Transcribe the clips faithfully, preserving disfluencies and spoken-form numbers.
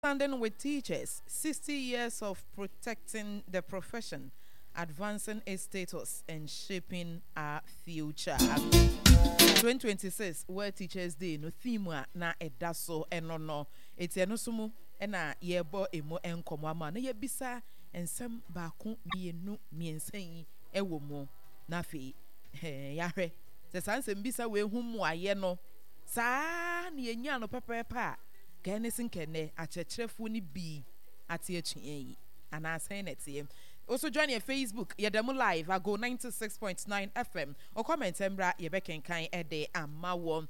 Standing with teachers, sixty years of protecting the profession, advancing its status, and shaping our future. twenty twenty-six, World Teachers Day, no theme na edaso eno no. Eti eno sumu, ena yebo emo enkomo ama. Na yebisa ensem baako mienu miensa yi ewo mo. Na fe, yahwe. Se sanse mbisa we humu aye no. Saa ni enya no pepepa. Kene sinkene akyerɛkyerɛfoɔ ni bi ate atwe yi anaasɛn na tie. Also join your Facebook yɛdɛm live ago ninety-six point nine F M o comment mbra yɛbɛkenkan ɛde ama wɔn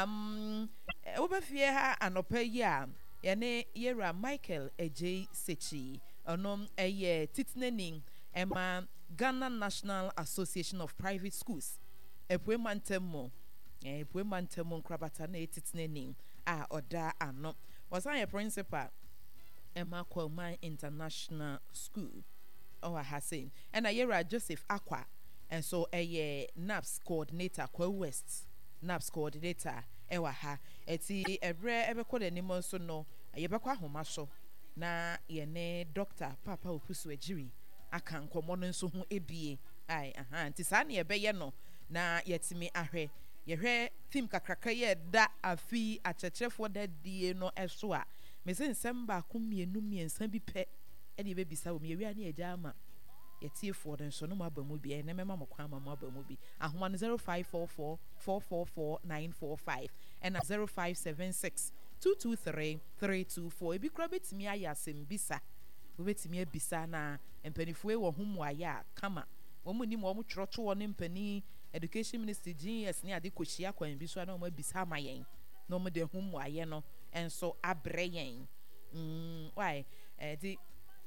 um wobɛfie ha anɔpa yi a yɛne yɛra Michael Ejay Sechi ɔnom ɛyɛ titneni ɛma Ghana National Association of Private Schools ɛpue mantɛm ɛpue mantɛm nkrabata na titneni a oda ano wasan your principal Emma Kwelman International School or Hassan and a year Joseph Aqua and so a NAPS coordinator Kwa West NAPS coordinator ewa ha eti ebre ebe kwa de nimo so no yebekwa homaso na yene doctor Papa Opusu Ejiri aka nkomo no nso ho ebie ai aha nti sa na yebeye no na yetimi ahwe yehwe team kakraka ye da afi akyerɛkyerɛfoɔ da die no ɛso a mesen nsɛm baako mmienu mmiɛnsa bi pɛ ɛde bɛbisa wɔ mewia ne agya ama yɛtiefoɔ no nso no maba mu bi ɛnɛ mɛma mo kwan ma mo aba mu bi ahoma no zero five four four, four four four, nine four five ɛna zero five seven six, two two three, three two four ebi kora bɛtumi ayɛ asɛm bisa wobɛtumi abisa na mpanifoɔ wɔ ho mu ayɛ a kama wɔn mu nim wɔn twerɛto wɔ ne mpani Education Minister G S ni ade kohyia kwan bi so na mo bisa ma yen na mo de hu mu aye no enso abre yen mm why eh di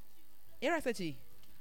era sachi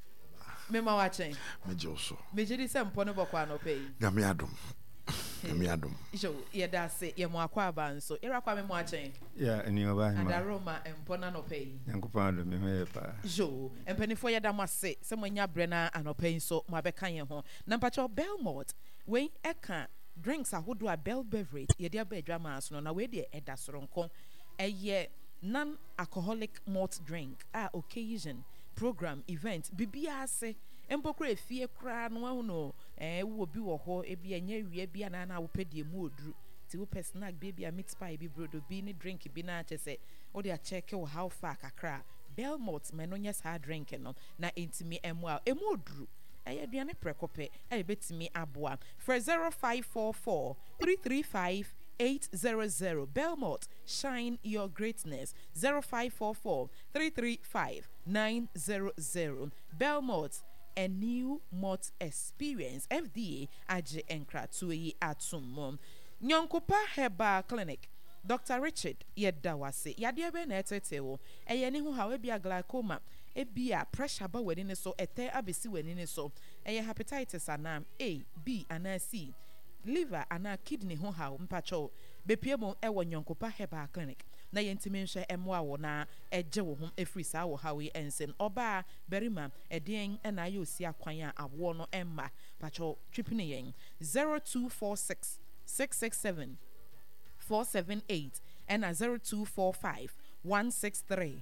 me ma wa chen me joso me jidi se mpo no bokwa no pay nyame adom nyame adom jo ye da se ye mo akwa ba nso era kwa me mo achen ya eni oba hima adaroma mpo na no pay nyankopon adom me ho pa jo empanifo ye da mo ase se mo nya bre na anopa nso mo abeka yen ho na mpacho Belmont when eka drinks ahodo a Bell beverage ye dia ba adwama so no na we de eda soronko eye non alcoholic malt drink a occasion program event bibia ase empokra efie kra no ahu no eh wo bi wo ho e bia nya wie bia na na wo pedie mu oduru ti wo snack baby a meat pie bi brodo bi ni drink bi na chese wo de a check wo how far kakra Bell malt me no nya sa drink no na entimi emu a emu oduru eye aduane prekope e betimi aboa for zero five four four, three three five, eight zero zero Belmont shine your greatness zero five four four, three three five, nine zero zero Belmont a new malt experience F D A age enkra tuyi atum Nyonkopa Herbal Clinic Doctor Richard Yedawase yade be na etetewo eye ne hu ha we bia glaucoma e bia pressure ba wani ne so ete abesi wani ne so eye hepatitis ana A B ana C liver ana kidney ho ha mpacho bepie mo e wo Nyonkopa Herbal Clinic na yentimi nhwe emwa wo na eje wo ho efri sa wo ha we ensem oba berima eden na ayo si akwan a awo no emma pacho twipine yen zero two four six, six six seven, four seven eight and a zero two four five, one six three,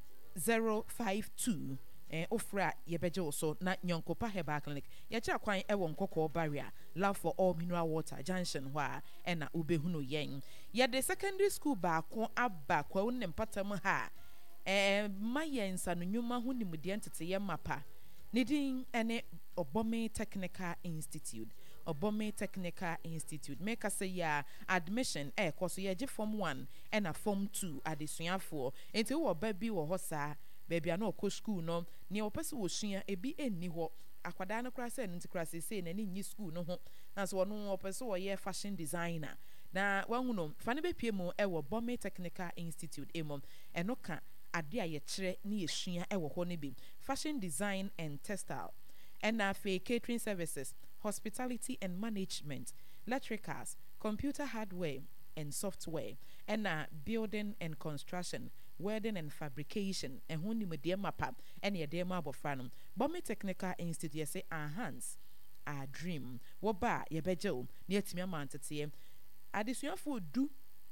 zero five two eh ofra yebeje so na Nyonkopa Herbal Clinic ye cha kwan e won kokko barrier love for all mineral water junction ho a e na ubehunu yen ye de secondary school ba ko aba kwa wonem patam ha eh mayen sanu nyuma ho nimde entete ye mapa nidin ene Obome Technical Institute Obome Technical Institute make us say ya admission eh cause ye je form one and a form two adesuafo enti wo ba bi wo hosa baby ano ko school no ne opese wo sua ebi enni ho akwada no kra se nti kra se se na ni nyi school no ho na so no opese wo ye fashion designer na wanhu no fa ne be pie mu e wo Obome Technical Institute emo eno ka ade a ye kire ne ye sua e wo ho ne bi fashion design and textile and afi catering services, hospitality and management, electricals, computer hardware and software, and uh, building and construction, welding and fabrication, and hundi media mapa, and your dear marble franum. Obome Technical Institute, say, our hands, our dream. Woba, ye bejo, near to me amount at here. Additional food do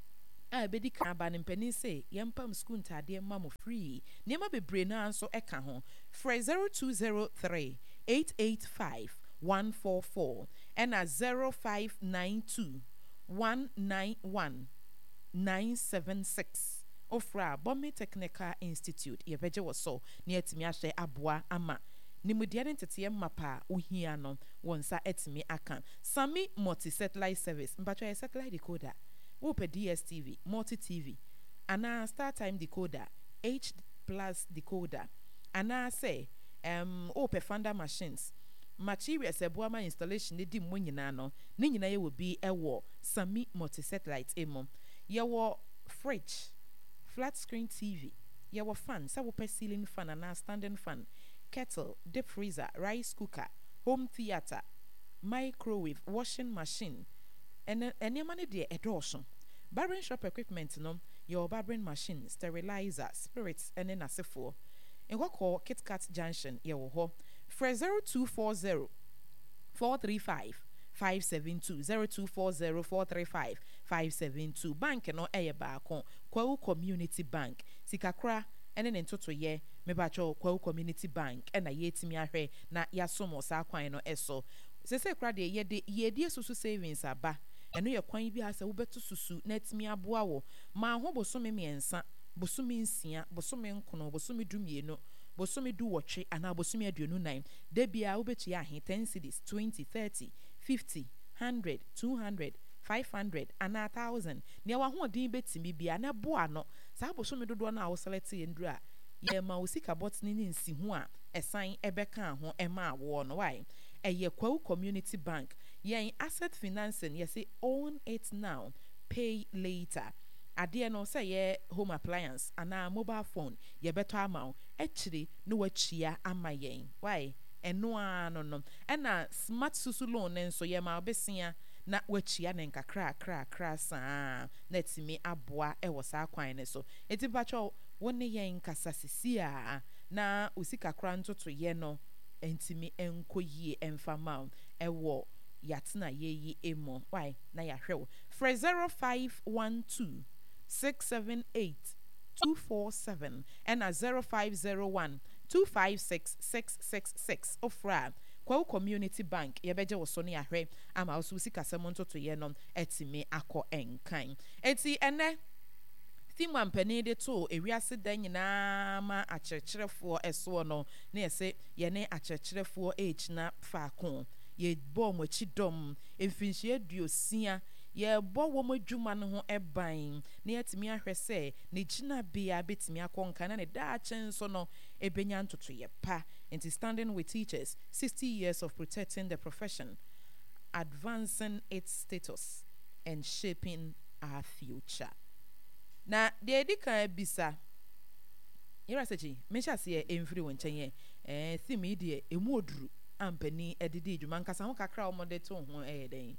a bedi kan ba ne mpani say yempam school ntade ma mo free niema bebre na anso eka ho free zero two zero three eight eight five one four four and a zero five nine two one nine one nine seven six ofra Bombe Technical Institute yebeje wo so ne atimi ahye aboa ama nimudia ne tete mapa ohia no wonsa etimi aka Sami multi satellite service mpacho satellite decoder Ope D S T V, multi T V, ana Star Time decoder, H plus decoder, ana say um ope Fanda machines. Materials ebuama installation ne di mu nyina no, ne nyina ye will be ewo Sami multi satellite emo. Yewo fridge, flat screen T V, yewo fan, sa wope ceiling fan ana standing fan, kettle, deep freezer, rice cooker, home theater, microwave, washing machine. And any money dear adortion. Barbering shop equipment no your barbering machine, sterilizer, spirits, and then asifo. In what call Kit Kat Junction, ye ho. For zero two four zero four three five five seven two zero two four zero four three five five seven two bank no eye baako Kwawu Community Bank Sikakra ene ne ntoto ye mebacho Kwawu Community Bank ena yetimi ahwe na yasomo sa kwan no eso sese kra de ye de ye de susu savings aba eno ye kwan bi asa wobeto susu na etimi aboa wo ma ho bosome miensa bosome nsia bosome nkono bosome dumienu bosome du wotwe ana bosome aduonu nine de bia wobeti ahe ten cedis twenty thirty fifty one hundred two hundred five hundred ana one thousand ne wa ho din betimi bia na boa no sa bosome dodo na wo select endru a ye ma osika botni ni nsi ho a esan ebeka ho ema awo no why eye Kwawu Community Bank yen asset financing ye say own it now pay later ade no say ye home appliance ana mobile phone ye beto amount actually no wachia ama yen why eno ano no na smart susu loan nso ye ma obesia na wachia ne nkakra kra kra sa na timi aboa e wo sa kwan ne so eti bacho woni yen kasa sisia na usika kra ntoto ye no entimi enko yie emfama ewo yatina yeyi emo why na ya hwew for zero five one two six seven eight two four seven and a zero five zero one two five six six six six ofra Kwawu Community Bank yebeje wo so ne ya hwe ama osu usika semonto to ye no etimi akọ enkan eti ene Timu ampani de to ewiase dan nyina ma akyerkyerefo eso no na yese ye ne akyerkyerefo age na faako ye bo mo chidom emfinhie aduosia ye bo wo mo dwuma no ho eban na yetimi ahwe se ne gina bia betimi akonka na ne da achenso no ebenya ntoto ye pa into standing with teachers sixty years of protecting the profession, advancing its status and shaping our future. Na de edika bisa yera sechi mesha se emfiri wonchen eh theme de emu oduru ampani edidi djuma nkasa ho kakra o mode to ho eh den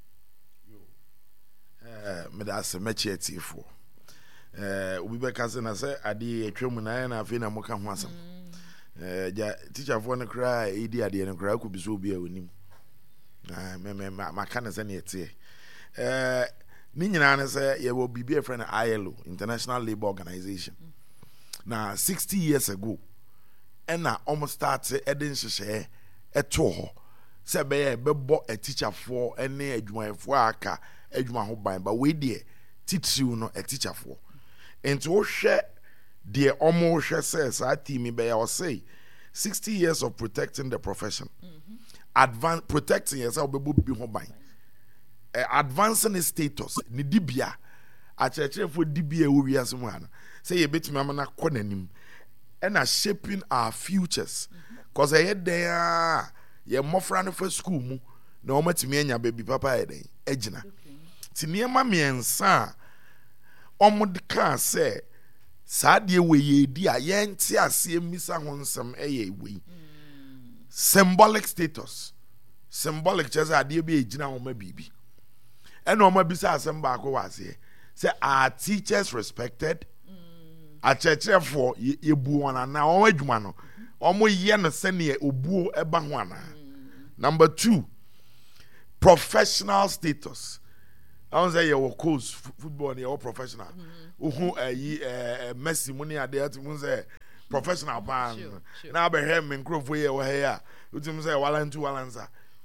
eh me da se mechi atifo eh obi be kase na se ade atwam na na afi na moka ho asam eh ja teacher fo no kra edi ade no kra ku biso obi a onim ah me me maka na se na ete eh ni nyina na say ye wo bibi a friend I L O International Labour Organization mm. na sixty years ago and na almost start edin hyehyɛ eto ho say be be bo a teacher for any adwumayefo aka adwuma ho ban ba we de teach you no a teacher for into wo hwɛ de omo hwɛ say sa team be ya say sixty years of protecting the profession mm-hmm. advance protecting yourself be bo bi ho ban Uh, advancing the status ni dibia a church for dibia we wiase mu ana say ye betimi amana konanim and are shaping our futures because mm-hmm. eh there ye mofra no for school mu na o matimi anya baby papa e den agina ti niema miensa omod ka say saade we ye di a ye nti ase misa ho nsem eye we symbolic status symbolic chese ade bi agina ho ma bibi and no more besides some back was here. Say our teachers respected. A church for ye buana now on Edmano. Omo yen send ye ubu ebahuana. Number two, professional status. I don't say you coach football you professional. Uhu eh eh Messi money ade ati say professional pan. Na be hear me nkrofo ye wo here. Utim say walantu walanza.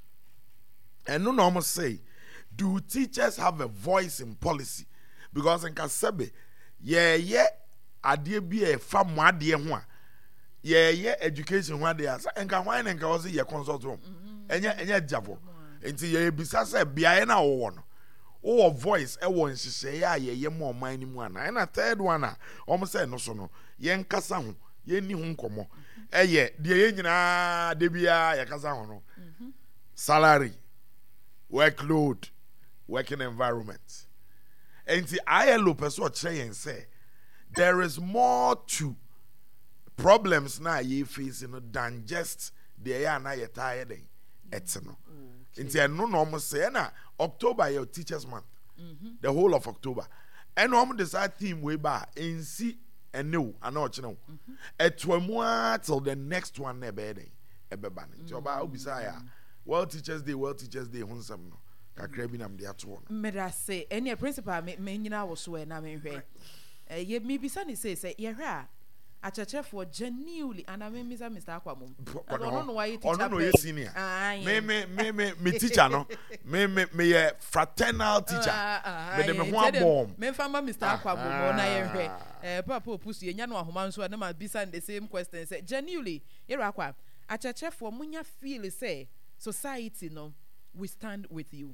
And no normal say, do teachers have a voice in policy? Because in Kasebe, yeah, yeah, idea be a fam wadie ho. Yeah, yeah, education one day. And can wine and cause your consult room. And yeah, and yeah, javo. Until ye bisa say bia na one. Oh, voice, a one she say, yeah, yeah, more mining one. And a third one, almost say no so no. Yen kasa ho, ye ni hun komo. Eh, yeah, the engina debia ya kasa ho no. Salary. Workload, working environment. And the I L O person and say there is more to problems now you facing than just the are now you tired it's no. And the no normal say na October your teachers month. Mm-hmm. The whole of October. And normal decide team way back and see and no I know what you know. At one till the next one never day. Ebe ban. Joba obisaya. Well teachers day, well teachers day, hun some no. Kakra bi nam de ato no. Meda say any principal me nyina wo so e na me hwe. Eh ye me bisa ni say say ye hwe a achechefo genuinely and I mean Mister Mister Akwamum. No no why teacher. Oh no no senior. Me me me me me teacher no. Me me me ye fraternal teacher. Me de me ho abom. Me fama Mister Akwamum na ye hwe. Eh papa opusu ye nya no ahoma nso na ma bisa the same question say genuinely ye rakwa achechefo munya feel say society no we stand with you.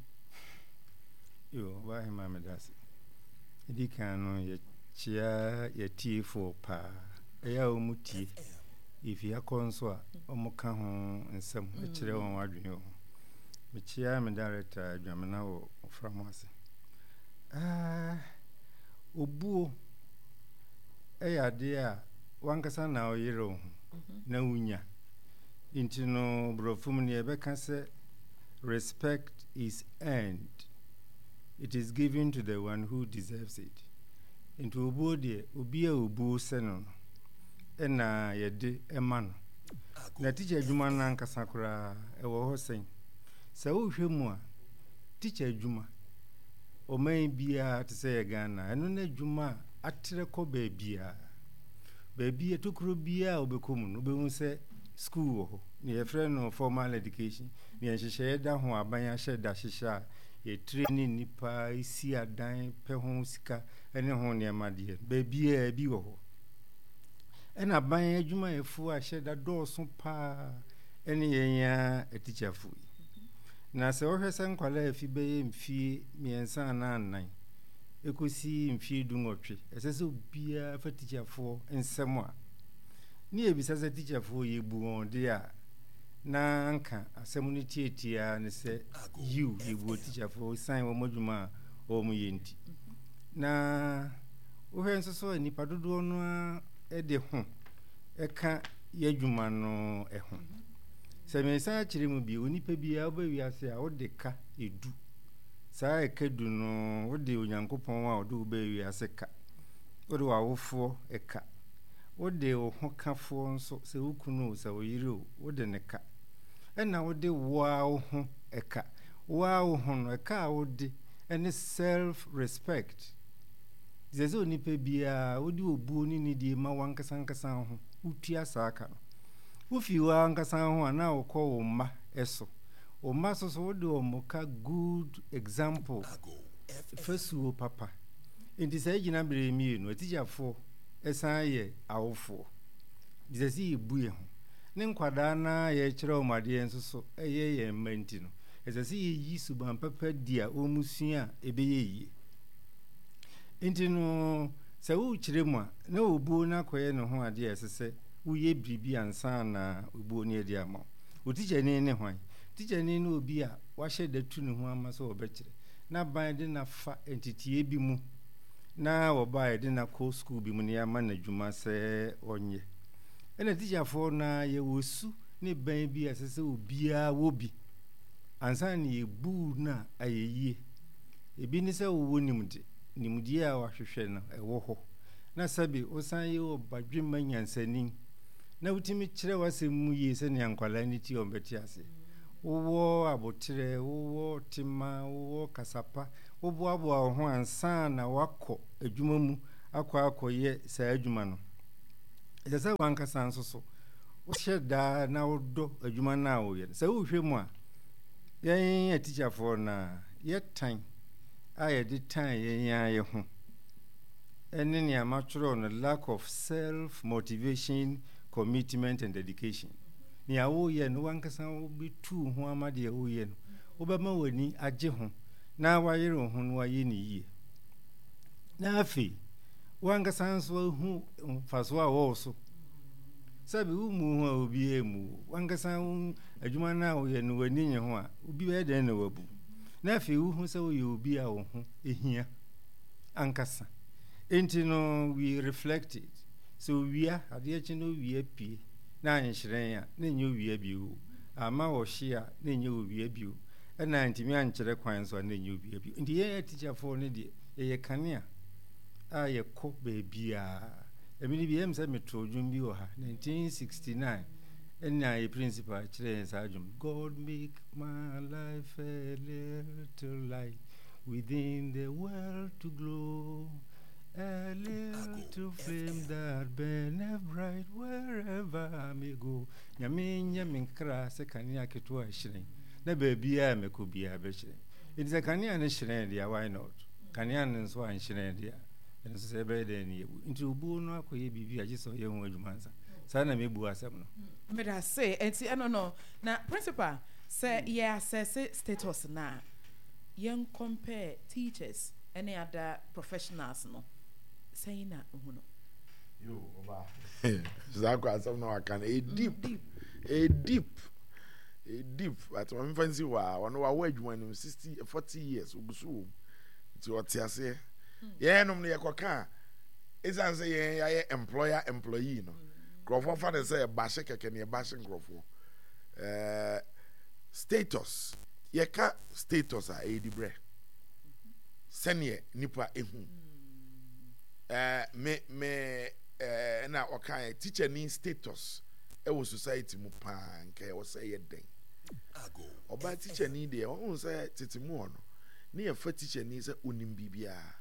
Yo why him amedasi. Idi kan no ye chia ye tie for pa. Eya omutie. If ya konso a omuka ho nsem e kire won wadwen ho. Me chia me director adwamena wo from ase. Ah obuo eya de a wankasa na oyere ho na wunya. Into no brofum ni ebeka say respect is earned. It is given to the one who deserves it. Into obo de obi a obu seno ena yede emano. Na teacher adwuma na nkasa kura e wo ho sen. Se wo hwemu a teacher adwuma o man bia te say Ghana eno na adwuma atere ko ba bia. Ba bia tokuro bia obekomu no be hu say school ho ni e friend no formal education ni e hyehyɛ da ho aban ahye da hyehyɛ e training nipa isi adan pe ho sika ene ho ne amade ba bia bi wo ho ena aban adwuma efu ahye da dɔɔso pa ene yenya a teacher fu na se wo hwese nkwala afi beye mfie miensa na anan ekosi mfie dungotwe esese obia fa teacher fo ensem a ni ebisa se teacher fo ye bu on dia na anka asem ni tietia ne se you ye bu teacher fo sign wo modwuma o mu yenti na wo hwe nso so ni padodo no e de ho e ka ye dwuma no e ho se me sa kire mu bi onipa bia wo ba wiase a wo de ka edu sa e ka du no wo de onyankopon a wo de wo ba wiase ka wo de wa wofo e ka wode wo hokafo nso se wukunu se woyiro wode ne ka ena wode wa wo ho eka wa wo ho no eka wode ene self respect zeze onipa bia wode obuo ni ni die ma wankasa nkasa ho utua saaka no ufi wa nkasa ho ana wo ko wo ma eso wo ma so so wode o moka good example fesu papa enti se gina bere mi no atijafo esan ye awofo dizesi ebuye ho ne nkwada na ye kire o made enso so eye ye mmanti no esesi ye yi suban papa dia o musua ebeye yi enti no se wo kire mu a na obuo na koye ne ho ade esese wo ye bibi ansa na obuo ne ade ama o teacher ni ne hwan teacher ni no obi a wa hye datu ne ho ama so obekire na ban de na fa entitie bi mu na obae de na ko school bi mu ne ama na dwuma se onye ena teacher for na ye wosu ne ban bi asese obia wo bi ansa ne ebu na ayeye ebi ni se wo nimde nimde a wahwehwe no e wo ho na sabi osan ye obadwema nyansanin na utimi kire wasemu ye se ne ankwala ni ti ombeti ase wo abotre wo tima wo kasapa woboaboa wo ho ansa na wakɔ adwuma mu akɔ akɔyɛ saa adwuma no ɛsɛ sɛ wankasa nso so wohyɛ daa na wodɔ adwuma no a woyɛ sɛ wohwɛ mu a yɛn atikyafoɔ na yɛtan a yɛde tan yɛn yɛ ho ɛne nea matwerɛ no lack of self motivation commitment and dedication nea woyɛ no wankasa wobɛtu ho ama deɛ woyɛ no wobɛma w'ani agye ho na wayere wo ho no wayɛ ne yie na afei wankasa nso ahu mfasoɔ a wɔwɔ so sɛbi wo mu ho a obiara mu wankasa wo adwuma no a woyɛ no w'ani nye ho a obi bɛyɛ dɛn na wabu na afei wohu sɛ woyɛ obi a wo ho ɛhia ankasa enti no we reflected so wia adeɛ kye no wia pie na anhyerɛn a na nyɛ wia bio ama wɔhye a na nyɛ wia bio ɛna ntimi ankyerɛ kwan so a na nyɛ wia bio nti yɛyɛ teacherfoɔ no deɛ ɛyɛ kanea a yɛkɔ baabiaa ɛmene bi ɛm sɛ metoo dwom bi wɔ ha nineteen sixty-nine ɛna yɛ principal kyerɛ yɛn saa dwom God make my life a little light within the world to glow a little flame that burneth bright wherever I may go. Nyame nyɛ me nkra sɛ kanea ketewa hyerɛn na baabiaa mɛkɔ biaa bɛhyerɛn ɛnti sɛ kanea no hyerɛn deɛ why not kanea no nso anhyerɛn deɛ ɛno nso sɛ ɛbɛyɛ dɛn ne yɛbu nti obuo no akɔyɛ biribi agye sɛ ɔyɛ ho adwuma nsa saa na mebu asɛm no meda se ɛnti ɛno no na principal sɛ yɛ assess status na yɛn compare teachers ɛne other professionals no sɛn na hu no yo oba saa kɔ asɛm na waka no ɛ deep ɛ deep ɛ deep at one fancy wa ɔno wa wɔ adwuma no sixty forty years ogusu wɔ nti ɔte aseɛ yɛn nom no yɛkɔka ɛsiane sɛ yɛn yɛayɛ employer employee no nkurɔfoɔ fa ne sɛ yɛbahye kɛkɛ ne yɛbahye nkurɔfoɔ ɛɛ status yɛka status a ɛyɛ di berɛ sɛneɛ nipa ehu ɛɛ me me ɛɛ na ɔka yɛ teacher ni status ɛwɔ society mu paa nka ɛwɔ sɛ yɛ den ɔbaa teacher ni deɛ ɔhun sɛ tete mu hɔ no ne yɛfa teacher ni sɛ onim biribiara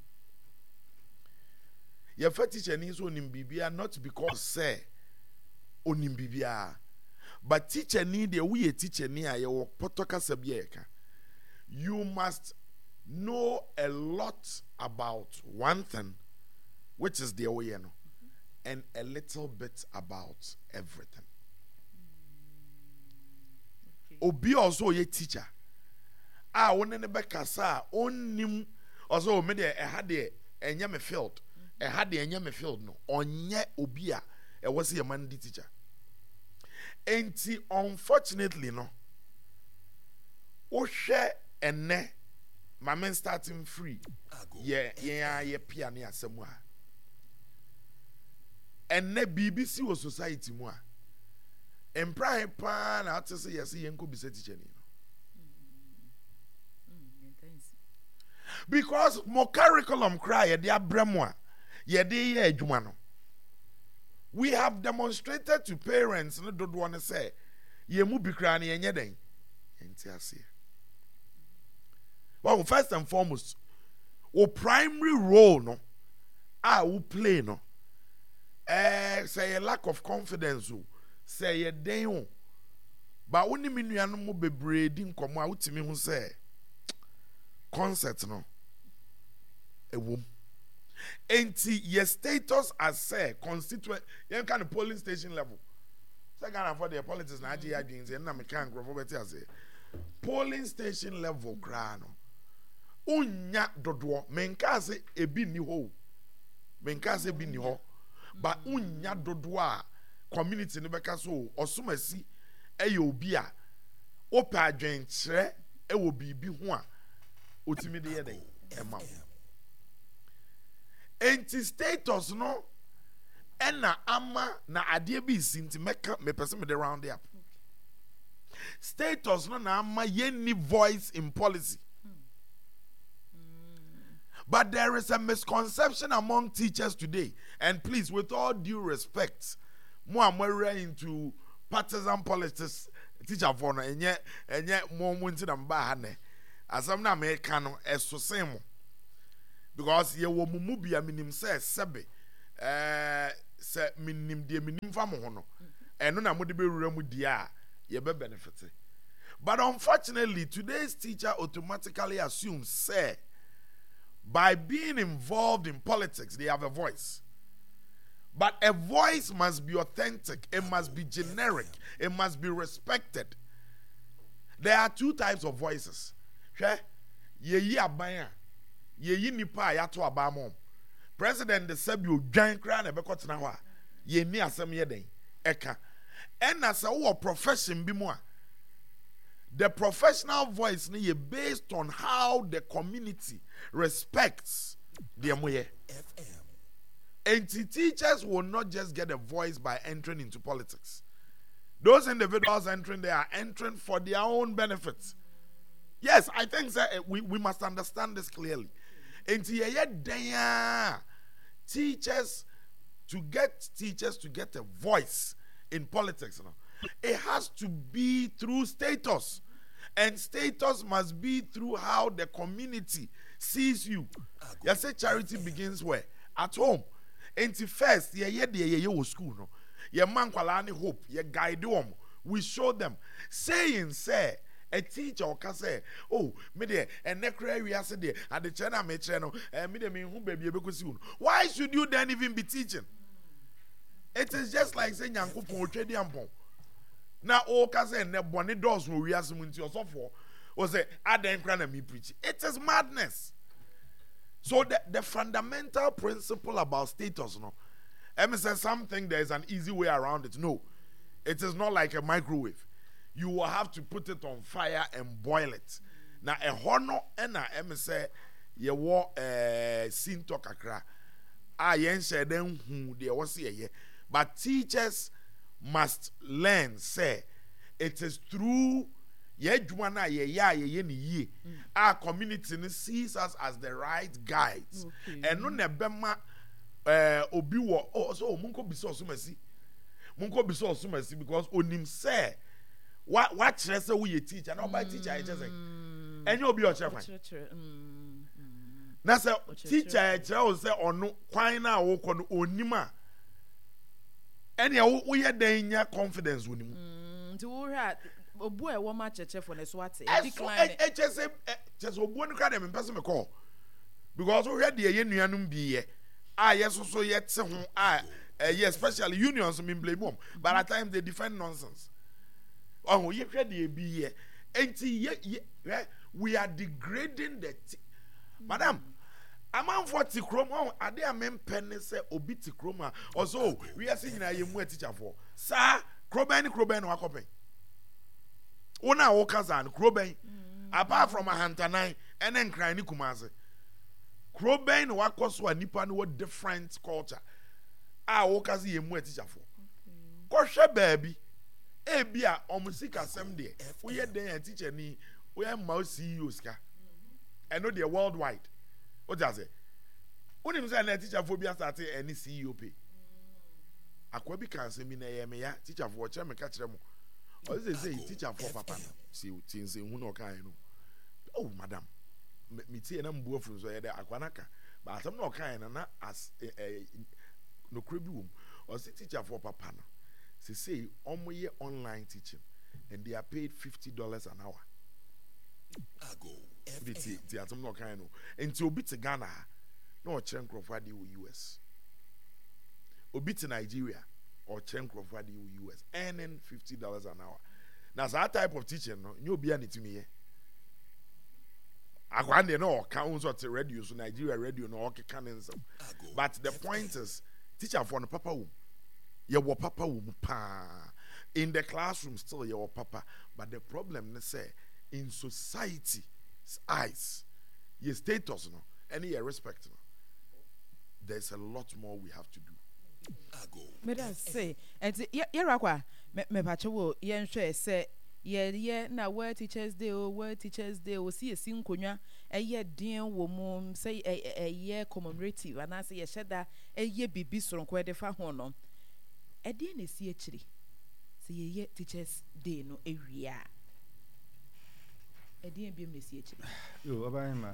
yɛfa teacher ni sɛ onim biribiara not because sɛ onim biribiara but teacher ni deɛ woyɛ teacher ni a yɛwɔ pɔtɔ kasa bi a yɛka you must know a lot about one thing which is deɛ woyɛ no and a little bit about everything obi a ɔsɛ ɔyɛ teacher a wone ne bɛkasa a ɔnnim ɔsɛ ɔme deɛ ɛha deɛ ɛnyɛ me field ɛha deɛ ɛnyɛ me field no ɔnyɛ obi a ɛwɔ sɛ yɛma no di teacher enti unfortunately no wohwɛ ɛnɛ mame starting free yɛ yɛn a yɛ pia ne asɛm a ɛnɛ biribi si wɔ society mu a mprahe paa na ate sɛ yɛsɛ yɛnkɔ bisa teacher ni no because mo curriculum cry yɛde abrɛ mu a yɛde yɛ adwuma no we have demonstrated to parents no dodoɔ no sɛ yɛn mu bi kra no yɛnyɛ dɛn yɛnte aseɛ well first and foremost wo primary role no a wo play no eh say a lack of confidence o say ye den o ba woni me nuanom mo bebree di nkomo a wotimi hu say concept no ewom enti your status as say constituent yen kan polling station level say Ghana for the politics na agi adwin say na me kan grofo beti ase polling station level kra no unya dodo menka se ebi ni ho menka se bi ni ho ba unya dodo a community ne beka so osomasi eye obi a opa adwen kire e wo bibi ho a otimi de ye den e ma enti status no ena ama na ade bi sinti meka me person me the round up status no na ama ye ni voice in policy. But there is a misconception among teachers today, and please, with all due respect, more and more into partisan politics, teacher for no, and yet, and yet, more into them bahane. asam na me ka no eso sen mo because ye wo mumu bia minim se sebe eh se minim de minim fa mo ho no eno na mo de bewura mu dia a ye be benefit. But unfortunately, today's teacher automatically assumes say by being involved in politics they have a voice. But a voice must be authentic, it must be generic, it must be respected. There are two types of voices. Ye yi aban, ye yi nipa ya to abamom. President de sebi odwan kra na bekotena ho a, ye ni asem ye den eka. And as a profession bi mu a, the professional voice is based on how the community respects the moye. And teachers will not just get a voice by entering into politics. Those individuals entering, they are entering for their own benefits. Yes, I think sir, we, we must understand this clearly. And teachers, to get teachers to get a voice in politics, you know, it has to be through status. And status must be through how the community sees you. You say charity begins where? At home. And first, yeah, yeah, yeah, yeah, school, no. Yeah, man, kwalani hope. Yeah, guide them. We show them. Saying, say, a teacher can say, oh, me there, and necre we are there, and the channel me channel, and me me who baby because soon. Why should you then even be teaching? It is just like saying, Yanko trade yampon. Now, all can say, ne bonny doors will we ask him into your software, or say, I didn't grant me preach. It is madness. So the, the fundamental principle about status, no, let me say something, there is an easy way around it. No, it is not like a microwave. You will have to put it on fire and boil it. Now a honor and a let me say you war uh sin talk akra. Ah yen say them who they was here. But teachers must learn, say it is through ye juana ye ya ye ye ni ye. Our community sees us as the right guides. Okay. And no nebema uh obi wo oh so munko biso sumasi. Munko biso sumasi because onim say what what say we a teacher no by teacher I just say. And you be your chef. Na say teacher I tell say onu kwan na wo ko no onima. Any we ye den nya confidence wonimu. Nti wo hwa obu e wo ma cheche for ne so ate decline e just say just obu no ka dem person me call because we hwa de ye nuanum bi ye ah yes so ye te ho ah yes especially unions me blame them but at times they defend nonsense. Oh ye hwa de bi ye enti ye we are degrading the t- madam among forty chroma are there men penny say obiti chroma also we are seeing a yemu teacher for sir kroben kroben wa kopen una wo kazan kroben apart from a hantanai and then crying kumase kroben wa koso nipa no different culture ah wo kazi yemu teacher for ko hwe baabi e bia omusika asem de wo ye den teacher ni wo ye ma C E O ska and no the worldwide. What does it? When you say a teacher phobia started any C E O pay. Akwabi can say me na me ya teacher for watch me catch them. Or they say teacher for papa. See things say who no kind no. Oh madam. Me tie na mbuo from so there akwanaka. But I'm not kind na as no crebi wom. Or say teacher for papa no. Say say omo ye online teaching and they are paid fifty dollars an hour. Ago. Ti ti atom no kan no enti obi te Ghana na o kire nkrofo ade wo U S obi te Nigeria or kire nkrofo ade wo U S earning fifty dollars an hour. Now that type of teaching no you obi anitimi ye akwande no ka unso te radio so Nigeria radio no okeka nsem. But the point is teacher for no papa wo ye wo papa wo pa in the classroom still ye wo papa, but the problem ne say in society eyes, your status, no, any your respect, no. There's a lot more we have to do. May I say, and Yerakwa, me pacho, yen share say, ye, ye, na where teachers day, or where teachers day, or see a sing kunya, a year dear woman, say a year commemorative, and I say a shedda, a year be bistron, quite the fahono. A dear is see actually. See ye teachers day no area. ɛdeɛn bi mu si akyiri yo Obahima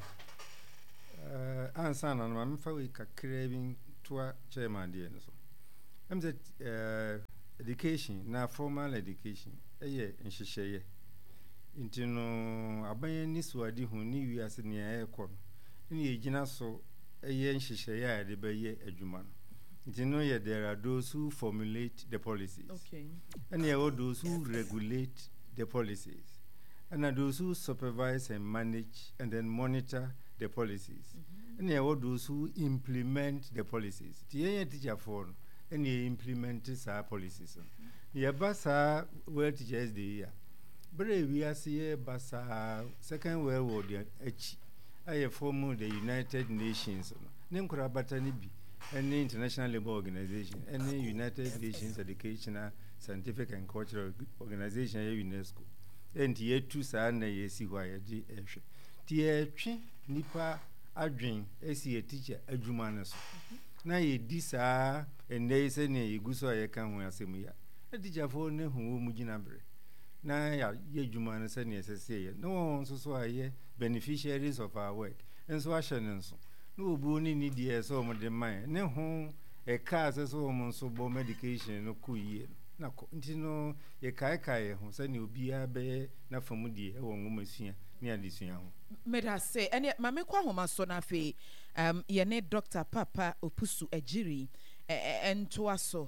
uh ansa na ma mfa we kakra bi toa chairman de no so am that uh education na formal education eye nhyehyeye nti no aban ni suade hu ni wiase ne ekɔ no ni egina so eye nhyehyeye a de beye adwuma no nti no ye there are those who formulate the policies, okay, and there are those who regulate the policies, and there are those who supervise and manage and then monitor the policies, mm-hmm. and there are those who implement the policies. The area teacher for and they implement our policies. The basa where teachers the year. But we are see basa second world war the H I form the United Nations. Name Kurabatani be any international labor organization, any United Nations educational, scientific and cultural organization UNESCO. And the two sana yesi why di eshe. The twi nipa adwen esi a teacher adwumanes. Na ye di saa ene se ne iguso ayeka ho asemu ya. A teacher for ne hu mu gina bre. Na ya ye adwumane se ne esese ye. No so so aye beneficiaries of our work. Enso ahye ne nso. No obu ni ni die so mo de man. Ne ho e ka se so mo nso bo medication no ku yie. Na ko nti no ye kai kai ho se ne obi a be na famu die e wo ngomasua ne adesua ho. Meda say ene mame kwa homa so na fe um ye ne Doctor Papa Opusu Ejiri ento aso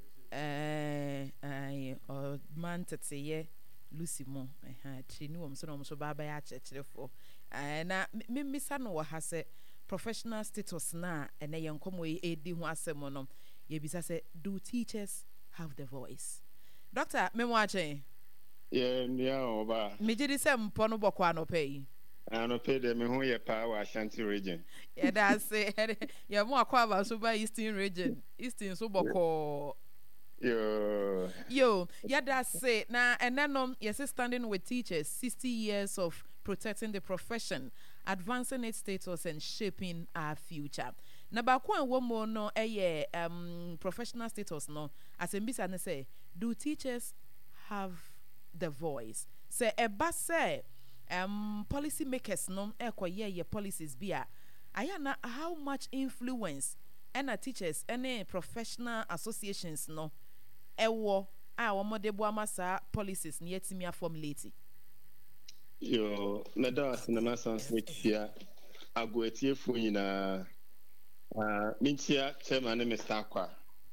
eh ai o man teteye Lucy Mo eh ha tri ni wo so no so baba ya chechirefo eh na mimisa no wo ha se professional status na ene ye nkomo e di ho asemo no ye bisa se do teachers have the voice? Doctor memo ache yeah yeah oba me jidi se mpo no bokwa no pay ano pay de me hu ye power Ashanti region. Yeah, that's it. Yeah, mo akwa ba so ba Eastern region. Eastern so boko. Yo. Yo, yeah, that's it. Now, and then um, yes, standing with teachers, sixty years of protecting the profession, advancing its status and shaping our future. Na ba kwa wo mo no eh um professional status no. As in bisa ne say, do teachers have the voice? Say eba say um policy makers no ekoye ye policies bia ayana how much influence and teachers any professional associations no ewo a wo mode bo amasa policies ne yetimi formulate Yo meda sinema sans metia agwetie fu nyina ah mintia chairman Mister Akwa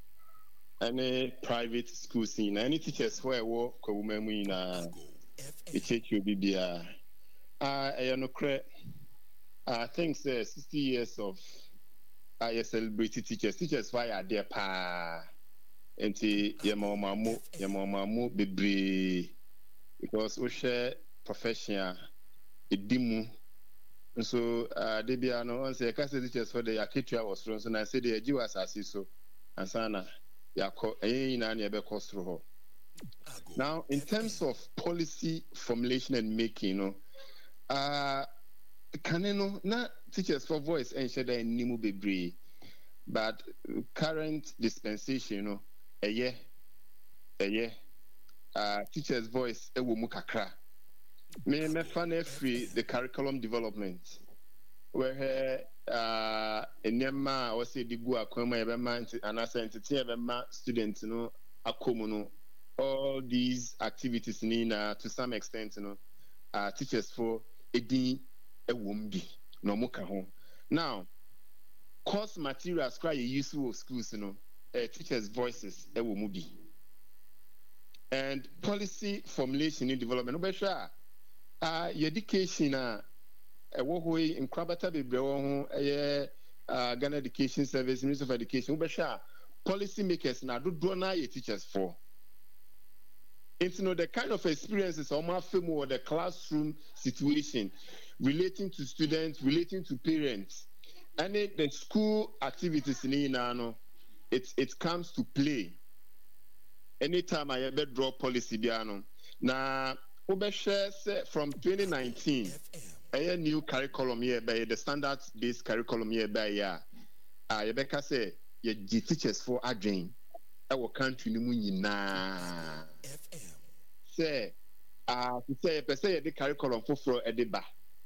any private schools in any teachers who ewo kwuma mu nyina echechi obi bia ah eyanokre I think say sixty years of I uh, celebrity teachers. Teachers why are there pa enti yemamu yemamu bebre because we share professional edimu. So uh they be no on say case teachers for the Yakitua was from so na say the Eji was asiso ansana yakọ eyin na na ebe kostro ho. Now in terms of policy formulation and making, you know, uh Kaneno na teachers for voice and share that nimu bebre, but current dispensation, you know, a year, a year, uh, teachers voice e wo mu kakra. Me me fan free the curriculum development where uh enema or say digu akoma ebe man and as entity ebe ma students no akomu no all these activities ni na to some extent, you know, uh teachers for edi ewombi no muka ho. Now course materials cry useful of schools, you know, uh, teachers voices ewomubi and policy formulation in development no be sure uh education uh ewo ho in krabata bebre wo ho eh uh Ghana Education Service, Ministry of Education be sure policy makers na do na ye teachers for. It's, you know, the kind of experiences on my film or the classroom situation relating to students, relating to parents, and it, the school activities in Inano, it it comes to play. Anytime I ever draw policy, biano. Now, Obeshe from twenty nineteen, a new curriculum here by the standards-based curriculum here by yeah. Uh, Rebecca say, "Ye teachers for a dream. Our country ni muni na." Say, ah to say per se the curriculum for a deba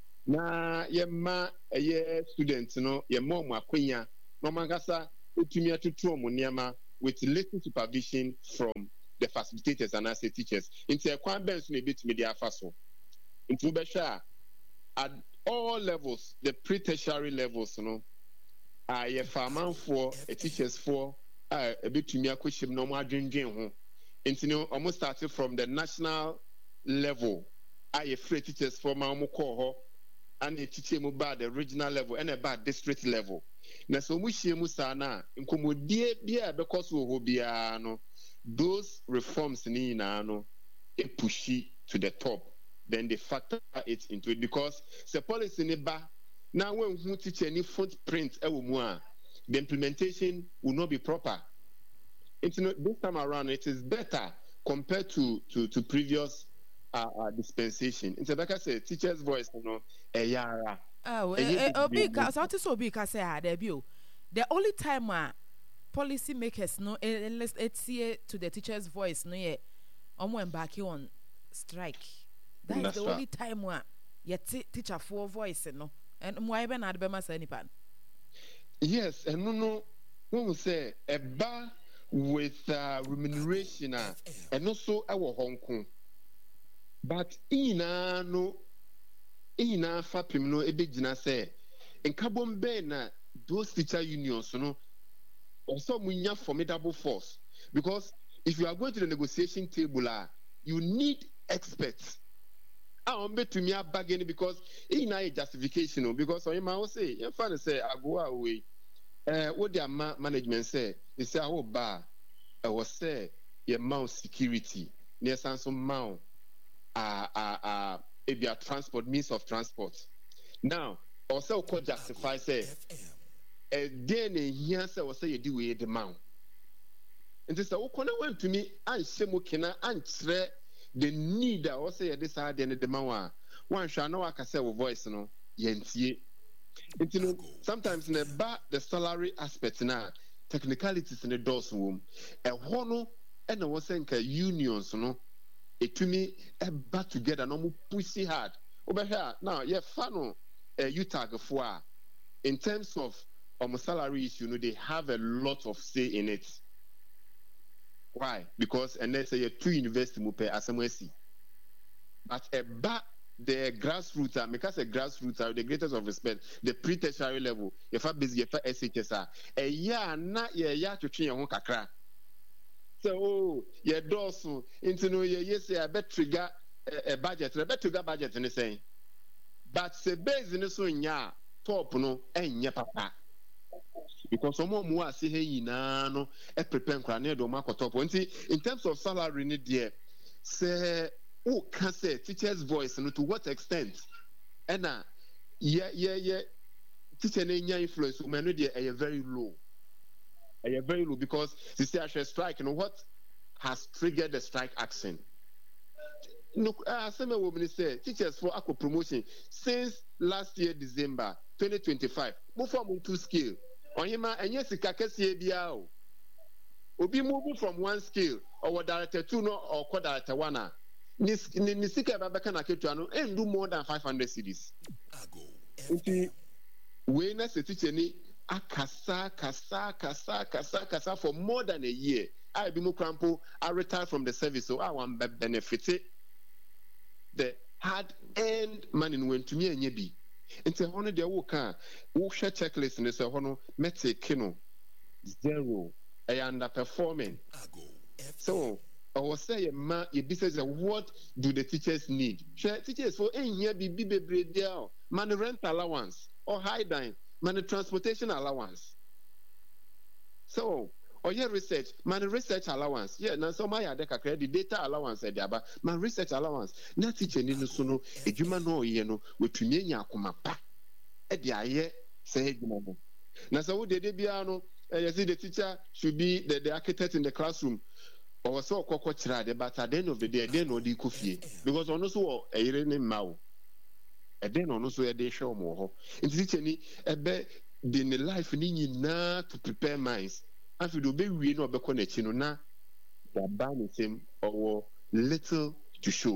na ye ma ye students no ye mo mo akwanya no mangasa utumi atutu mo niama with little supervision from the facilitators and as teachers into a kwan ben so na betumi dia afa so into be sha at all levels the pre-tertiary levels no ah ye farman for a teachers for ah a betumi akohim no mo adwendwen ho into no almost started from the national level ah ye free teachers for ma mo call ho and a teacher mu ba the regional level and a bad district level na so mu hie mu sa na nkomodie bia be koso ho bia no those reforms ni na no e pushi to the top then they factor it into it because the policy ni ba na when hu teacher ni footprint e wo mu a the implementation will not be proper. It's not, this time around it is better compared to to to previous uh, uh dispensation. It's like I said, teacher's voice, you know, a yara. Oh, obi ka so so obi ka say ah there be o. The only time uh, policy makers no let's see to the teacher's voice no ye omo embarking on strike. That is That's the right. only time where ye teacher for voice no. And mo ibe na adbe ma say nipan. Yes, and no no when we say a bar with uh, remuneration uh, and also our Hong Kong. But ina no ina fapim no ebe gina say in carbon be na those teacher unions no also munya formidable force because if you are going to the negotiation table uh, you need experts. I want to me a bargain because ina a justification no because on my say you find say I go away. Uh, what their ma- management say, they say, oh, bar, I was say, your mount security, near some mount, uh, uh, uh, if your transport, means of transport. Now, also could justify, say, a day here, say, or say, you do with the mount. And they say, oh, can I went to me, and Shemukina, and tre the need, or say, this idea in the mount. One shall know, I can say, with voice, no, yentie. You know, sometimes in the back the salary aspect now, technicalities in the doors room, a hono and I was saying unions, no, it to me a back together, no more pussy hard. Over here now, yeah, fano a you tag for in terms of um salary issue, you know, they have a lot of say in it. Why? Because and they say two university will pay as a mercy, but a back. The grassroots are because the grassroots are the greatest of respect. The pre-tertiary level, if I busy, if I S H S R, a year not a year to train your kakra. So, oh, your dorsal into no year, yes, I bet trigger a budget, I bet trigger budget in the same. But the base in the soon ya top no and ya papa. Because some more say hey no a prepare crane do mark top. In terms of salary, need there, say. Oh, can say teacher's voice and to what extent? And uh, yeah, yeah, yeah. Teacher name influence women are very low. Are very low because they say I should strike. You know what has triggered the strike action? No, uh, some women say teachers for aqua promotion since last year December twenty twenty-five. Move from two scale. On him and yes, kakesi biao. Obi moving from one scale or director two no or co-director one. Nisika babaka na ketu ano and do more than five hundred cedis. Nti we na se teacher ni akasa kasa kasa kasa kasa for more than a year. I be mo crampo I retired from the service so I want benefit the hard earned money when to me enye bi. Nti hono de wo kan wo hwe checklist ni se hono metric no zero I underperforming. So I was saying, ma, your business, what do the teachers need? Teachers for any year be be deal, man rent allowance or high dine, man transportation allowance. So, or your research, man research allowance. Yeah, now so my other credit data allowance at Daba, man research allowance. Not teaching in the sono, a human no, you know, with Pimenia Kumapa. At the aye, say, now so the Debiano, I see the teacher should be the, the architect in the classroom. Or so cocoa trade, but at the end of the day, they know the coffee because on also a year in Mao. And then on also a day show more. In teaching a bed in the life in na to prepare minds. If you do be we know be connection na the ban him or little to show.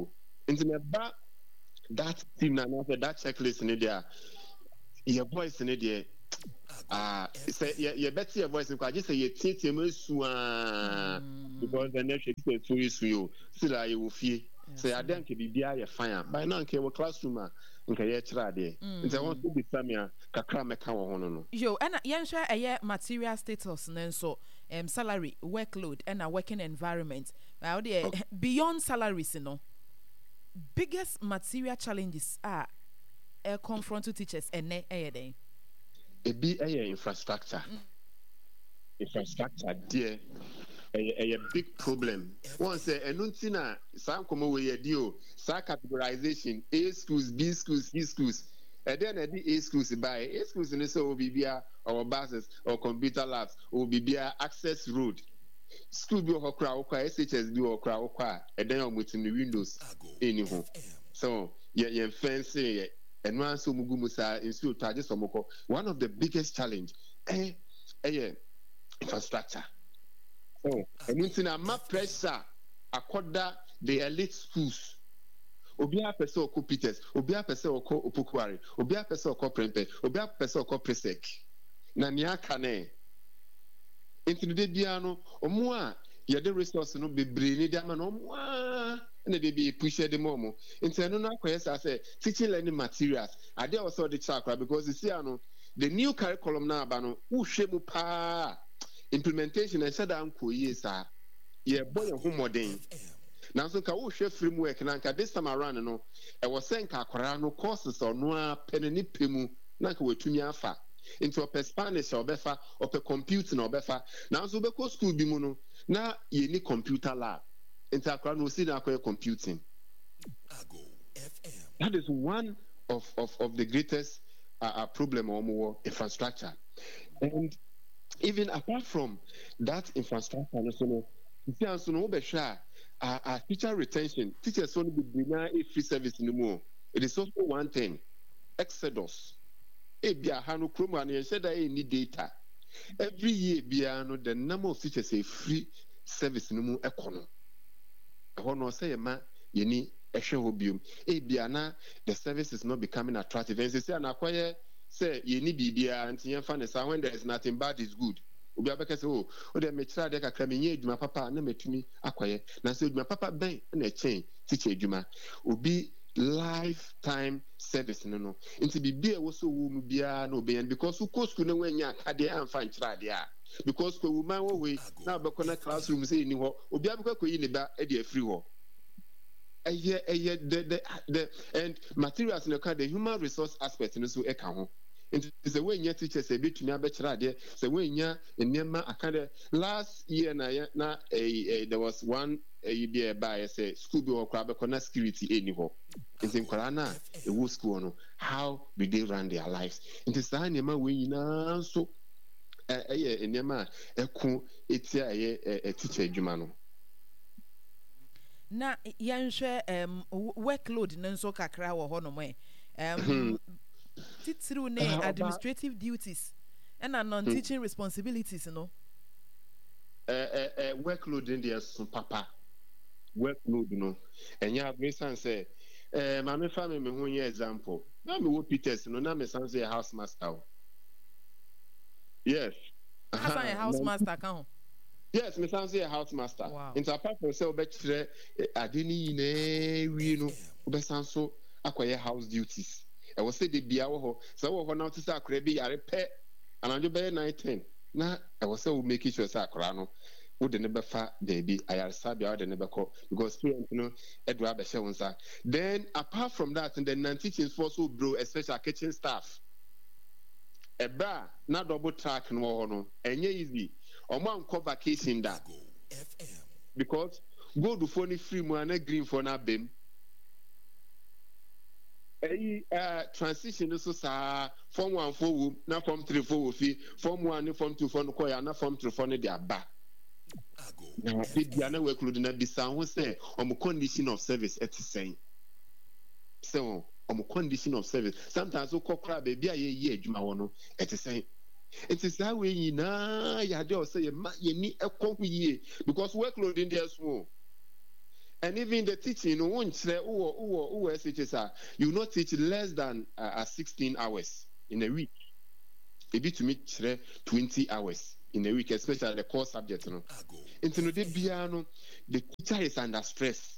Into me ba that team na na that checklist in there. Your voice in there. Ah, say you better your voice because I just say you think you must because the next is too is you. Still you will feel. Say I don't ke bibia you fine. By now ke wo classroom a nka ye kira de. Nti I want to be samia kakra meka wo ho no no. Yo, and yensha eye material status nenso um salary, workload and a working environment. Now there beyond salaries, you know. Biggest material challenges are uh, confront to teachers and ne eh then. It be a infrastructure. Mm. Infrastructure there a, a big problem. One say enuntina some come away deal, sa categorization, A schools, B schools, C schools. And then a A schools by A schools in so will be our buses or computer labs will be access road. School be or crowd, S H S be or crowd, and then I'm within the windows anyhow. So, yeah, yeah, fancy, and one so Mugumusa in school charges for Moko. One of the biggest challenge, eh, eh, infrastructure. Oh, and within a map pressure, accorda the elite schools. Obia person or Peters, Obia person or Opokwari, Obia person or Prempe, Obia person or Presec. Nania Cane. Into the piano, or more, you the resource no be brainy diamond or more, and the baby push the momo. Into no quest, I say, teaching learning materials. I dare also the chakra because you see, the new curriculum now, Bano, who shemu pa implementation and shut down ko yes, sir. Yeah, boy, and home modern. Now, so can share framework and this time around, no, I was saying Kakorano courses or no penny pimu, Naka to me afa. Into a Spanish or befa or per computing or befa. Now, so because school bimuno, now you need computer lab. Into a crowd will see that computing. That is one of, of, of the greatest uh, uh, problem or more infrastructure. And even apart from that infrastructure, you see, also no better. Uh, uh, teacher retention, teachers only be bringing a free service no more. It is also one thing. Exodus. Ebia hanu kromo and said that need data. Every year, biano the number of teachers say free service no more econo. Hono say ma yeni eshe hobium. Ebia na the service is not becoming attractive. And they say na kwaye say yeni bibia and yen fan say when there is nothing bad is good. Obi abeka say oh o de me try de kakra me nye adwuma papa na metumi akwaye na say adwuma papa ben na chain teach adwuma obi lifetime service no no nti bibia wo so wo mu bia na obi because who course no wanya akade amfa nkyra de a because ko woman wo we na obekọ na classroom say ni ho obi abeka ko yi ne ba e de afri ho eye eye the the the and materials no ka the human resource aspect no so e ka ho. It's a way your teachers say between your better idea. So when you're in Myanmar, I kind last year na na a there was one a be by say school be or crab security anyhow. It's in Korana, a wood school no. How do they run their lives? It is a name we now so a in Myanmar a cool it's a teacher Jumano. Na yanshe um workload nanso kakra wo ho no mo um through uh, administrative duties and non-teaching hmm. responsibilities, you know. Uh, uh, uh, workload in there, so papa. Workload, you know. And you have reason say, uh, my family, me one example. Now me work Peters, you know. Now me sounds a house master. Yes. As uh-huh. a house master account. Yes, me sounds a house master. Wow. Into apart from say, obetire, I didn't know, you know, obesan so acquire house duties. I was say the biawo so wo now to say akra bi yare pe ananjo be nine ten na I was say we make sure say akra no wo de ne be fa baby ayare sabia wo de ne be ko because parents you know edwa be she wonsa. Then apart from that and then non teaching for so bro especially kitchen staff eba na double track no ho no enye easy omo anko vacation da because go do for ni free mo na green for na bem. Uh, transition so sa form one for na form three for fi form one form two for no koya na form three for no dia ba na bia na workload na bisa ho say on condition of service at saying so on condition of service sometimes so kokra be bia ye ye adwuma wo no at saying it is how we na ya dey say ye ni ekọ hu ye because workload in there small And even the teaching, you won't say, oh, oh, oh, S H S R, you not teach less than uh, sixteen hours in a week. Maybe to me, twenty hours in a week, especially the core subject. You know, into the piano, the teacher is under stress.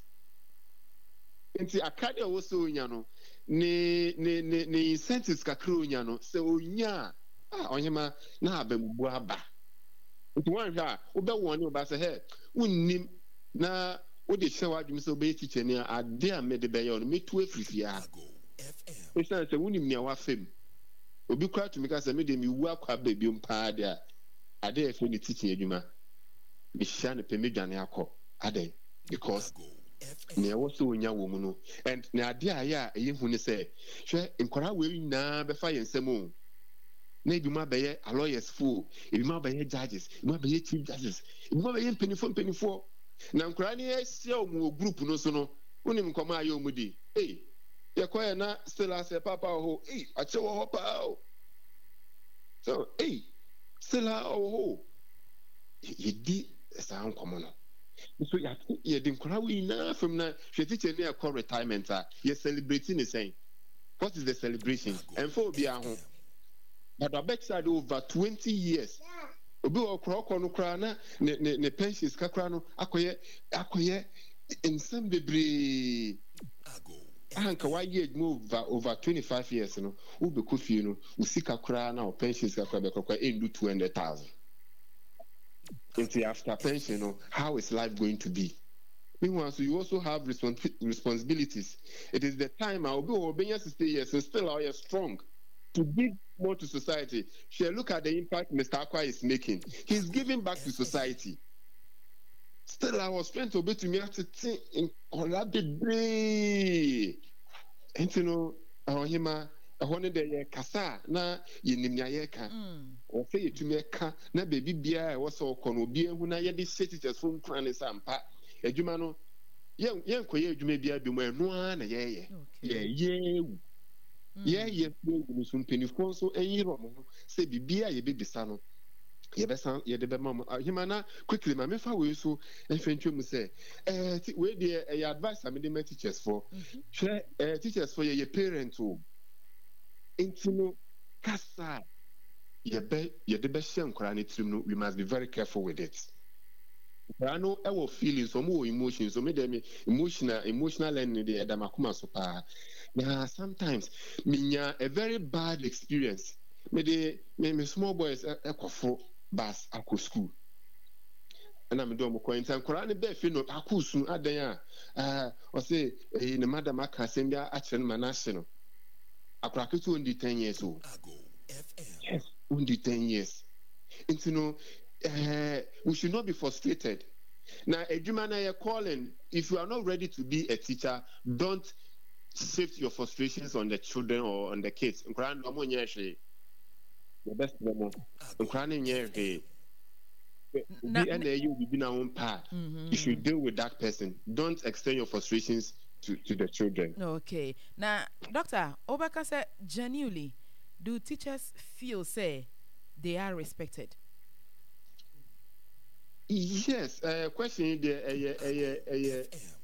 Into a card also, you know, ne ne ne ne incentives kakro, you know, so yeah, ah, on him na be buaba. Into one here, obe one you say, hey, unim na. What they show out, Mister Bay teacher, near a dear made the bayon, me to a free fia. It's not a woman near our fame. Will be quiet to make us a medium you work up baby um padia. A day for the teaching Yuma. Miss Shan Pemijan Yako, a day, because near was so young woman. And near dear, ya, a young one say, share in Kora will now be fire and Samo. Maybe my bay a lawyer's fool, if my bay judges, it might be chief judges, it might be penny for penny for. Na nkrani esia omo group no so no wonim koma ayo mudi eh yakoya na still as a papa ho eh ache wo ho pa o so eh still a ho yedi sa nkomo no so ya ye din kora we na from na hwe teacher ne call retirement a ye celebrating the same. What is the celebration? And for obi aho but the backside over twenty years obi wo kro kro no kra na ne ne pensions kakra no akoye akoye ensem bebre anka wa ye move over twenty-five years no wo be kofi no usika kra na o pensions kakra be kokwa endu two hundred thousand. Until after pension no, how is life going to be? Meanwhile, so you also have respons- responsibilities. It is the time I will be obeying sixty years and still are strong to give more to society. Shall look at the impact Mister Akwa is making. He's giving back to society. Still, I was trying to obey to me after think in Olabi. And you know, our hima, a hundred day kasa na yenimya yeka. Or say it to me na baby beer was so conobi when I had this city as from clan sampa. A jumano, young young quay, you may be a bimmer, no one, yeah, yeah, yeah. Yeah, yes, soon penny so a year say be a big son. Yebesan, Yedebema, Himana, quickly, my mefa will so and Frenchum say, eh, where dear a advice I made my teachers for. Share teachers for your parents who intimo cassa. Yebe, Yedebeshan Kranitrim, we must be very careful with it. I know our feelings or more emotions, or maybe emotional, emotional learning the Adamakuma Sopa. Now, sometimes, minya a very bad experience. Maybe me small boys a kofo bus ako school. And I'm doing more time. Korani be fino akusu adanya. Uh, or say in the madam Akasembia action manasino. Akrakitu only ten years old. Yes, only ten years. And you know. Uh, we should not be frustrated. Now, Ejumana, you're calling. If you are not ready to be a teacher, don't shift your frustrations on the children or on the kids. The best you should deal with that person. Don't extend your frustrations to, to the children. Okay. Now, Doctor Obaka said, genuinely, do teachers feel, say, they are respected? Yes, uh, question the a a a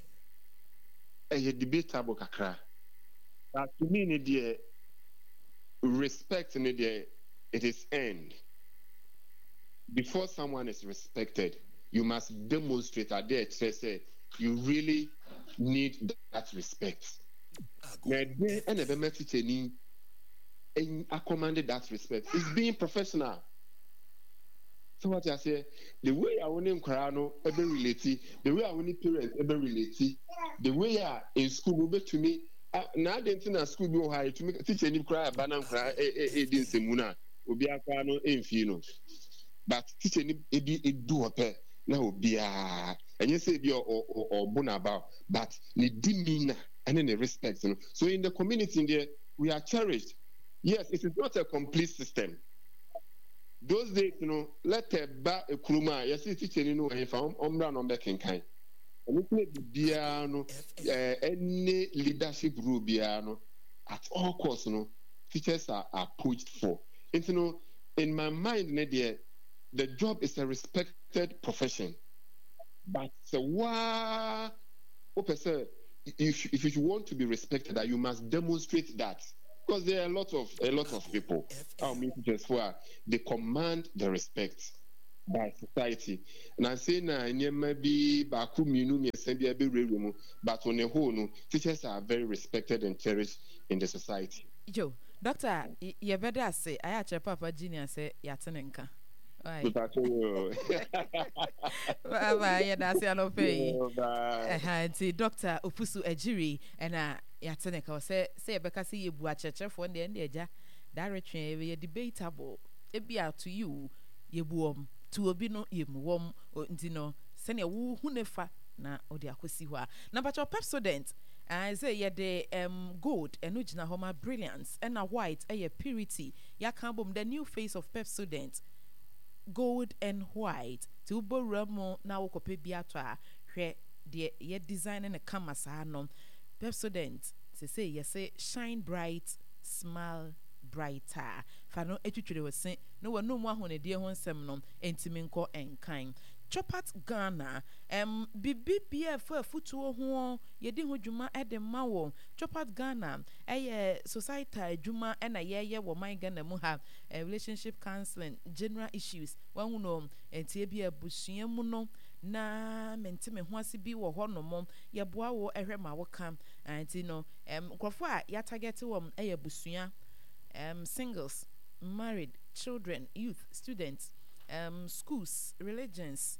a debatable kakra. But to me, the respect in the it is earned. Before someone is respected, you must demonstrate that they say you really need that respect. And the message and I commanded that respect. It's being professional. So what I say, the way I want him Korano ever relate, the way I want parents ever relate, the way I in school go to me. Now they think that school go high to make teach any cry, banana cry, a din semuna, obi akwano enfino. But teach any it do a pair now be a and you say be or or bonaba, but the demeanor and then the respect. So in the community in there, we are cherished. Yes, it is not a complete system. Those days, you know, let a ba a kruma, yes, it's you know, if I'm on on back in kind. And it may be piano, any leadership rule piano at all costs, you know, teachers are, are pushed for. And you know, in my mind, Nadia, the job is a respected profession. But so why person, if if you want to be respected, that you must demonstrate that. Because there are a lot of a lot of people, our teachers who are they command the respect by society. And I say na maybe baku minu me send but on the whole, teachers are very respected and cherished in the society. Joe, Doctor, you better say I actually Papa Junior say Yatanenka. Why? Bye, that's your pay. Doctor Opusu Ejiri and uh Yataneka say say because see you watch a chef one day and the directory debatable. It be out to you, ye warm. To obi no ye warm or ntino send a woo hunefa na odi akwesiwa. Na but your Pepsodent I say ye de um gold and ujina homa brilliance and a white a purity ya kambum the new face of Pepsodent gold and white to bo ramo na wokope biatwa hwe de ye design na kama sa no Pepsodent se say ye say shine bright smile brighter fa no etwetwere wose no wonu mu ahone de ho nsem no entimi nko enkan Chopat Ghana um bibi bia fa futuo ho ye di ho dwuma e de ma wo Chopat Ghana eye society dwuma e na ye ye wo man Ghana mu ha relationship counseling general issues wa hu no entie bia busua mu no na mentime ho ase bi wo ho no mom ye boa wo ehwe ma wo kam anti no um krofo a ya target wo eye busua um singles, married, children, youth, students, um schools, religions,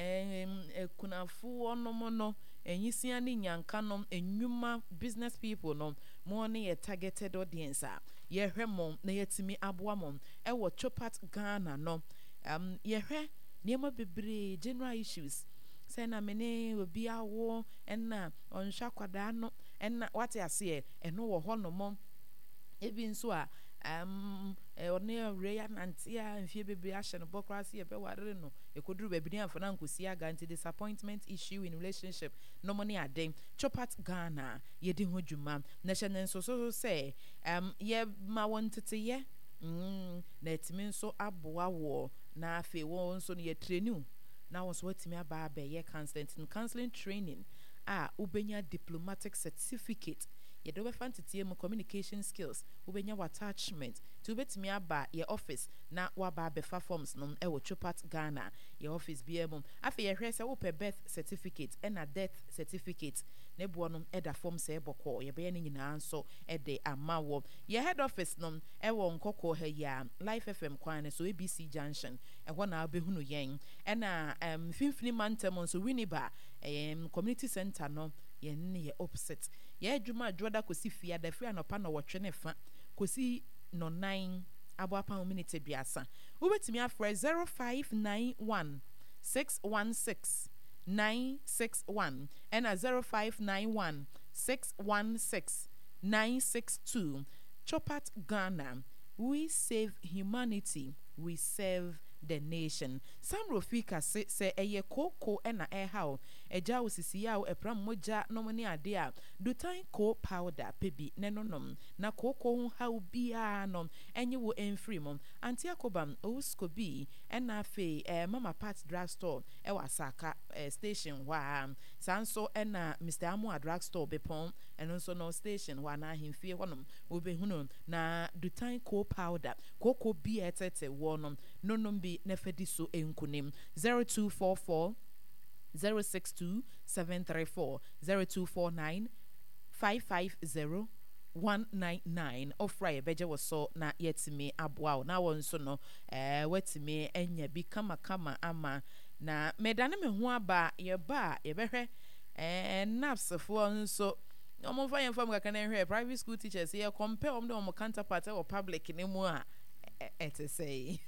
um kunafu onomono enyisia ni nyankanom enyuma business people no mo ne targeted audience a ye hwe mom na yetimi aboa mom e wo Chopat Ghana no um ye hwe niema bebre general issues say na mene obi awo enna onhwa kwada no enna what ya say eno wo ho no mom ebi nso a um one reya nantia mfie bebre ahye no bokrasi ebe ware no ekoduru bebi ni afona nkosi aga anti disappointment issue in relationship no money ade Chopat Ghana ye di ho dwuma na hye nso so say um ye ma wontete ye mm na etimi nso aboa wo na afi wo nso no ye training na wo so watimi aba ba ye counseling counseling training a ubenya diplomatic certificate ye do be fancy mu communication skills ubenya attachment to betimi aba ye office na wa ba be fa forms no e wo Chopat Ghana ye office bi em afi ye hwe se wo pe birth certificate and a death certificate ne bo no e da form se boko ye be ne nyina nso e de amawo ye head office no e wo nkoko ha ya Life F M kwan so A B C junction e ho na abehunu yen e na um finfini mantem so Winneba um community center no ye ne ye opposite ye adwuma adwoda kosi fia da fia no pa no wotwe ne fa kosi no nine abo apa minute biasa ubetimi afre zero five nine one six one six nine six one and a zero five nine one six one six nine six two. Chopat Ghana, we save humanity, we save the nation. Sam Rofika say say eye koko ena e how eja osisi ya epram moja no mani ade a dutan ko powder pebi nenonom na koko how bia nom enye wo enfree mom anti akobam oskobi ena fe eh, mama pat drug store e wasaka eh, station wa sanso ena Mister Amu drug store bepon eno so no station wa na himfie honom obehunu na dutan ko powder koko bi etete wonom nonom bi nefedi so enkunim zero two four four zero six two seven three four zero two four nine five five zero one nine nine ofra beje wo so na yetime aboa na won so no eh wetime enya bi kama kama ama na medane me ho aba ye ba ye behwe eh napsefo nso omo fa yemfa mka kana hwe private school teachers ye compare om de om counterpart or public ni mu a et say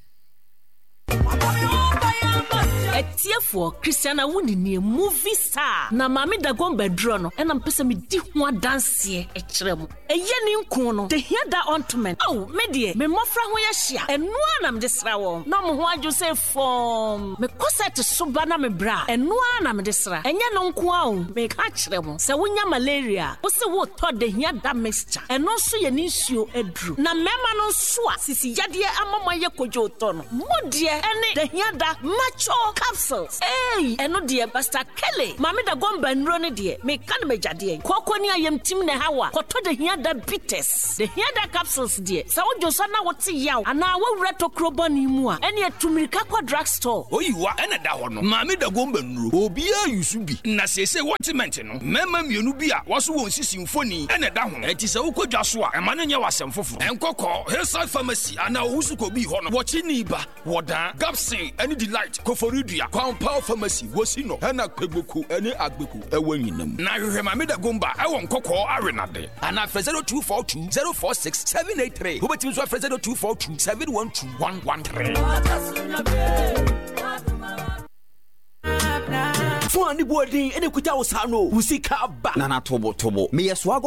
Etiefo Christiana Wunini movie star na mami dagon bedro no ena mpese me di ho adanse e kire mu eye ni nko no the here that ontment oh me de me mofra ho ya hia eno na me desra won na mo ho adwo se form me koset soba na me bra eno na me desra enye no nko a o me ka kire mu se wonya malaria wo se wo to the here that mixture eno so ye ni nsuo edru na mema no so a sisi yade amamoye kojo to no mo de ene the here that macho capsules hey eno de Pastor Kelly mame da gomba nro ne de me kan mejade kokoni ayam tim ne hawa koto de hia da bitters de hia da capsules de sa wojo so na wote yaw ana wawura tokrobani mu a ene atumrika kwa drugstore oyiwa ene da ho no mame da gomba nro obi a yusu bi na sese watiment no mema mienu bi a waso won sisi mfoni ene da ho enti se ukodwa so a ema no nye wasem foforo enkoko Hillside Pharmacy ana ohusu ko bi ho no wochi ni ba wodan Gapsin ene delight koforidua Power Pharmacy wosino ena kwegoku ene agbeku ewanyinam na hwehwe mame da gomba ewo nkoko arenade ana zero two four two zero four six seven eight three hubetim so zero two four two seven one two one one three Fun ni boarding ene kuta osano usika ba na na tobo tobo me yeso